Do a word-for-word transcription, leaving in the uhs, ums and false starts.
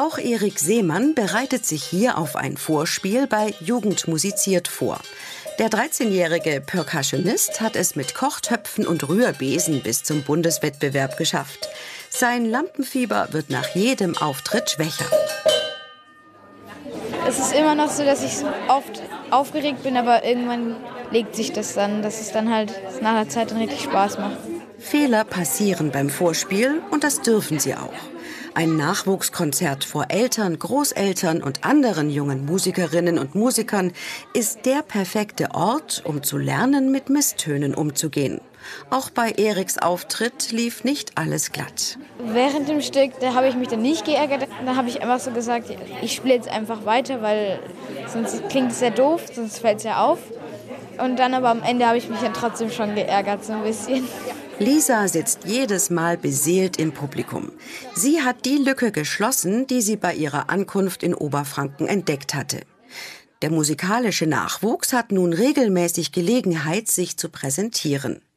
Auch Erik Seemann bereitet sich hier auf ein Vorspiel bei Jugend musiziert vor. Der dreizehnjährige Percussionist hat es mit Kochtöpfen und Rührbesen bis zum Bundeswettbewerb geschafft. Sein Lampenfieber wird nach jedem Auftritt schwächer. Es ist immer noch so, dass ich oft aufgeregt bin, aber irgendwann legt sich das dann, dass es dann halt nach der Zeit dann richtig Spaß macht. Fehler passieren beim Vorspiel und das dürfen sie auch. Ein Nachwuchskonzert vor Eltern, Großeltern und anderen jungen Musikerinnen und Musikern ist der perfekte Ort, um zu lernen, mit Misstönen umzugehen. Auch bei Eriks Auftritt lief nicht alles glatt. Während dem Stück, da habe ich mich dann nicht geärgert. Da habe ich einfach so gesagt, ich spiele jetzt einfach weiter, weil sonst klingt es ja doof, sonst fällt es ja auf. Und dann aber am Ende habe ich mich dann trotzdem schon geärgert, so ein bisschen. Lisa sitzt jedes Mal beseelt im Publikum. Sie hat die Lücke geschlossen, die sie bei ihrer Ankunft in Oberfranken entdeckt hatte. Der musikalische Nachwuchs hat nun regelmäßig Gelegenheit, sich zu präsentieren.